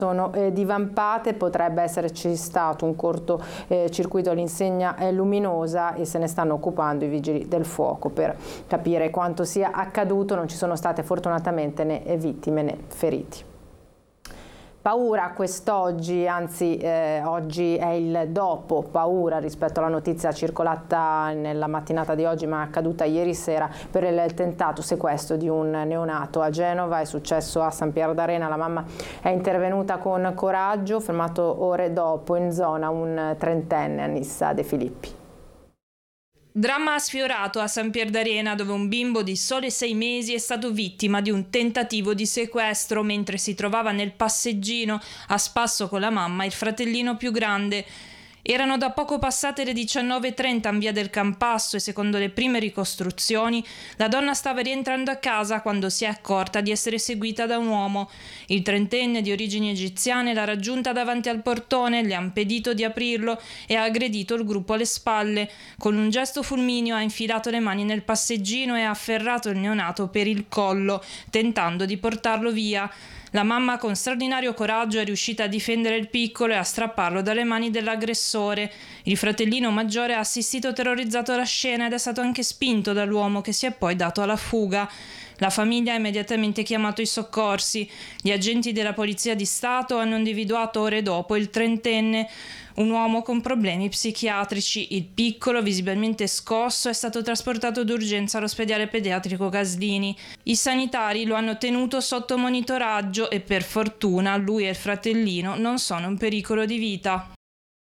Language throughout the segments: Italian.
sono divampate, potrebbe esserci stato un corto circuito all'insegna luminosa e se ne stanno occupando i vigili del fuoco per capire quanto sia accaduto. Non ci sono state fortunatamente né vittime né feriti. Paura quest'oggi, anzi oggi è il dopo paura rispetto alla notizia circolata nella mattinata di oggi ma accaduta ieri sera per il tentato sequestro di un neonato a Genova. È successo a San Pier d'Arena, la mamma è intervenuta con coraggio, fermato ore dopo in zona un trentenne, Anissa De Filippi. Dramma sfiorato a San Pier d'Arena, dove un bimbo di sole 6 mesi è stato vittima di un tentativo di sequestro mentre si trovava nel passeggino a spasso con la mamma e il fratellino più grande. Erano da poco passate le 19:30 in via del Campasso e secondo le prime ricostruzioni la donna stava rientrando a casa quando si è accorta di essere seguita da un uomo. Il trentenne di origini egiziane l'ha raggiunta davanti al portone, le ha impedito di aprirlo e ha aggredito il gruppo alle spalle. Con un gesto fulmineo ha infilato le mani nel passeggino e ha afferrato il neonato per il collo, tentando di portarlo via. La mamma con straordinario coraggio è riuscita a difendere il piccolo e a strapparlo dalle mani dell'aggressore. Il fratellino maggiore ha assistito terrorizzato alla scena ed è stato anche spinto dall'uomo che si è poi dato alla fuga. La famiglia ha immediatamente chiamato i soccorsi. Gli agenti della Polizia di Stato hanno individuato ore dopo il trentenne, un uomo con problemi psichiatrici. Il piccolo, visibilmente scosso, è stato trasportato d'urgenza all'ospedale pediatrico Gaslini. I sanitari lo hanno tenuto sotto monitoraggio e per fortuna lui e il fratellino non sono in pericolo di vita.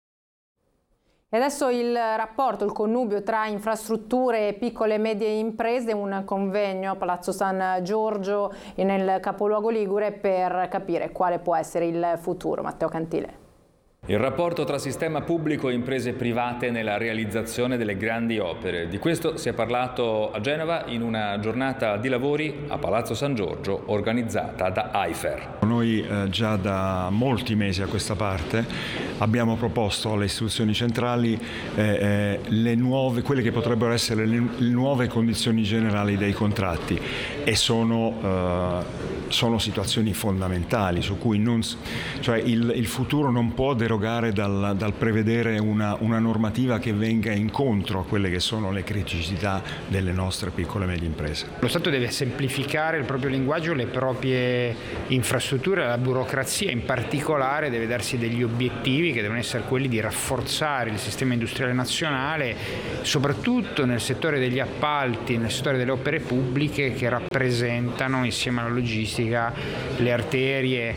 E adesso il rapporto, il connubio tra infrastrutture e piccole e medie imprese, un convegno a Palazzo San Giorgio nel capoluogo ligure per capire quale può essere il futuro. Matteo Cantile. Il rapporto tra sistema pubblico e imprese private nella realizzazione delle grandi opere. Di questo si è parlato a Genova in una giornata di lavori a Palazzo San Giorgio organizzata da AIFER. Noi già da molti mesi a questa parte abbiamo proposto alle istituzioni centrali quelle che potrebbero essere le nuove condizioni generali dei contratti e sono situazioni fondamentali su cui il futuro non può derogare dal prevedere una normativa che venga incontro a quelle che sono le criticità delle nostre piccole e medie imprese. Lo Stato deve semplificare il proprio linguaggio, le proprie infrastrutture, la burocrazia in particolare deve darsi degli obiettivi che devono essere quelli di rafforzare il sistema industriale nazionale, soprattutto nel settore degli appalti, nel settore delle opere pubbliche che rappresentano insieme alla logistica le arterie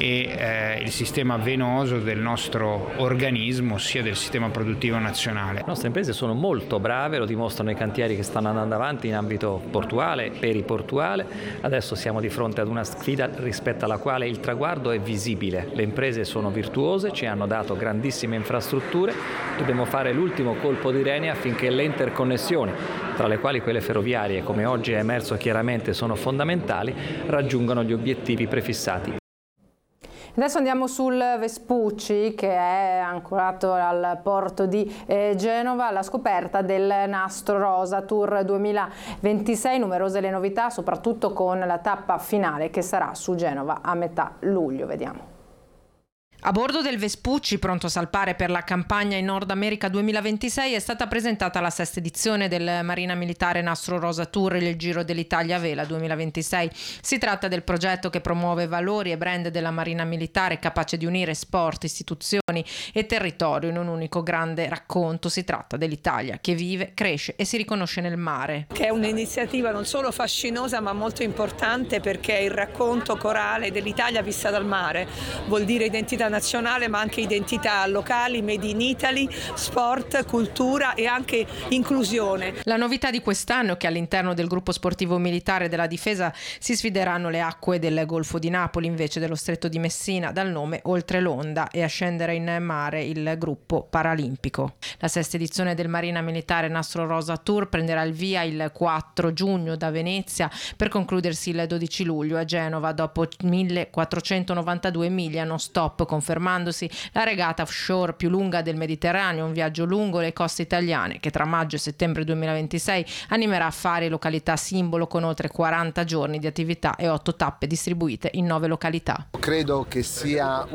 e il sistema venoso del nostro organismo, sia del sistema produttivo nazionale. Le nostre imprese sono molto brave, lo dimostrano i cantieri che stanno andando avanti in ambito portuale, periportuale. Adesso siamo di fronte ad una sfida rispetto alla quale il traguardo è visibile. Le imprese sono virtuose, ci hanno dato grandissime infrastrutture, dobbiamo fare l'ultimo colpo di reni affinché le interconnessioni, tra le quali quelle ferroviarie, come oggi è emerso chiaramente, sono fondamentali, raggiungano gli obiettivi prefissati. Adesso andiamo sul Vespucci, che è ancorato al porto di Genova, alla scoperta del Nastro Rosa Tour 2026. Numerose le novità, soprattutto con la tappa finale che sarà su Genova a metà luglio. Vediamo. A bordo del Vespucci, pronto a salpare per la campagna in Nord America 2026, è stata presentata la sesta edizione del Marina Militare Nastro Rosa Tour, il Giro dell'Italia a Vela 2026. Si tratta del progetto che promuove valori e brand della Marina Militare, capace di unire sport, istituzioni e territorio in un unico grande racconto. Si tratta dell'Italia che vive, cresce e si riconosce nel mare. Che è un'iniziativa non solo fascinosa ma molto importante, perché è il racconto corale dell'Italia vista dal mare. Vuol dire identità nazionale ma anche identità locali, made in Italy, sport, cultura e anche inclusione. La novità di quest'anno è che all'interno del gruppo sportivo militare della difesa si sfideranno le acque del Golfo di Napoli invece dello Stretto di Messina, dal nome Oltre l'Onda, e a scendere in mare il gruppo paralimpico. La sesta edizione del Marina Militare Nastro Rosa Tour prenderà il via il 4 giugno da Venezia per concludersi il 12 luglio a Genova dopo 1492 miglia non stop, confermandosi la regata offshore più lunga del Mediterraneo, un viaggio lungo le coste italiane che tra maggio e settembre 2026 animerà affari e località simbolo con oltre 40 giorni di attività e 8 tappe distribuite in 9 località. Credo che sia